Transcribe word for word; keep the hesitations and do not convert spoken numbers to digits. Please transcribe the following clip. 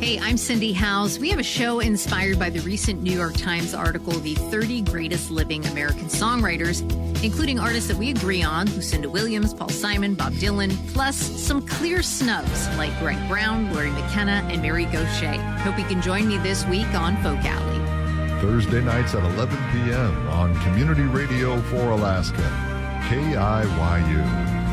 Hey, I'm Cindy Howes. We have a show inspired by the recent New York Times article, The thirty Greatest Living American Songwriters, including artists that we agree on, Lucinda Williams, Paul Simon, Bob Dylan, plus some clear snubs like Greg Brown, Laurie McKenna, and Mary Gauthier. Hope you can join me this week on Folk Alley. Thursday nights at eleven p.m. on Community Radio for Alaska, K I Y U.